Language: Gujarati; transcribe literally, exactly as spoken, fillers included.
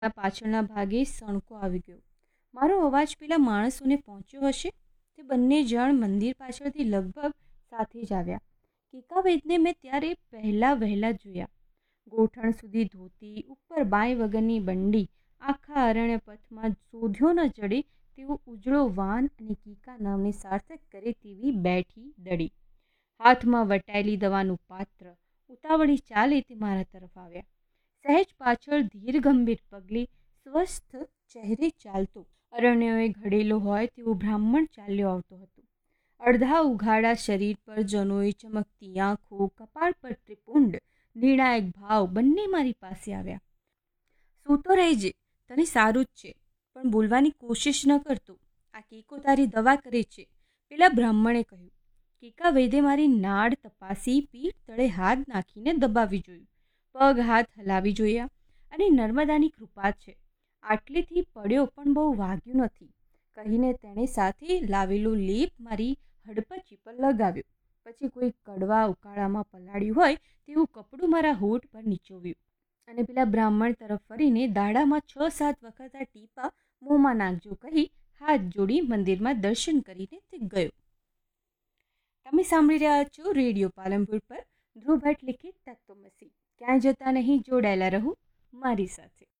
પાછળના ભાગે સણકો આવી ગયો. મારો અવાજ પેલા માણસોને પહોંચ્યો હશે. તે બંને જણ મંદિર પાછળથી લગભગ સાથે જ આવ્યા. કેકાવેદને મેં ત્યારે પહેલા વહેલા જોયા. ગોઠણ સુધી ધોતી, ઉપર બાંય વગરની બંડી, આખા અરણ્ય પથમાં શોધ્યો ન જડે તેવો ઉજળો વાન અને કીકા નામને સાર્થક કરે તેવી બેઠી દડી. હાથમાં વટાયેલી દવાનું પાત્ર, ઉતાવળી ચાલે તે મારા તરફ આવ્યા. સહેજ પાછળ ધીર ગંભીર પગલે સ્વસ્થ ચહેરે ચાલતો, અરણ્યોએ ઘડેલો હોય તેવો બ્રાહ્મણ ચાલ્યો આવતો હતો. અડધા ઉઘાડા શરીર પર જનોઈ ચમકતી આંખો, કપાળ પર ત્રિપુંડ, નિર્ણાયક ભાવ બંને મારી પાસે આવ્યા. સૂતો રહેજે, તને સારું જ છે, પણ બોલવાની કોશિશ ન કરતો. આ કેકો તારી દવા કરે છે, પેલા બ્રાહ્મણે કહ્યું. કેકાવેદે મારી નાડ તપાસી પીઠ તળે હાથ નાખીને દબાવી જોયું. પગ હાથ હલાવી જોયા અને નર્મદાની કૃપા છે, આટલેથી પડ્યો પણ બહુ વાગ્યું નથી કહીને તેણે સાથે લાવેલો લેપ મારી હડપચી પર લગાવ્યો. પછી કોઈ કડવા ઉકાળામાં પલાળ્યું હોય તેવું કપડું મારા હોઠ પર નીચોવ્યું અને પેલા બ્રાહ્મણ તરફ ફરીને દાડામાં છ સાત વખત આ ટીપા મોંમાં નાખજો કહી હાથ જોડી મંદિરમાં દર્શન કરીને તે ગયો. તમે સાંભળી રહ્યા છો રેડિયો પાલનપુર પર ધ્રુવ ભટ્ટ લિખિત તત્વમસી. ક્યાંય જતા નહીં, જોડાયેલા રહો મારી સાથે.